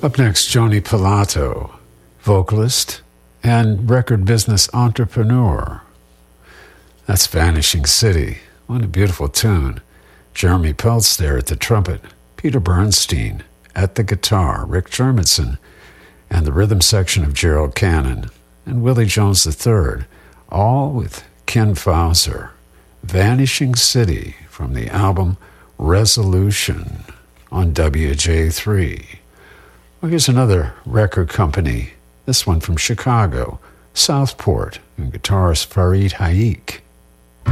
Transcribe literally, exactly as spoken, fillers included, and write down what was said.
Up next, Joni Pilato, vocalist and record business entrepreneur. That's Vanishing City. What a beautiful tune. Jeremy Peltz there at the trumpet, Peter Bernstein at the guitar, Rick Jermison, and the rhythm section of Gerald Cannon, and Willie Jones the third, all with Ken Fauser. Vanishing City from the album Resolution on W J three. Well, here's another record company, this one from Chicago, Southport, and guitarist Fareed Haik.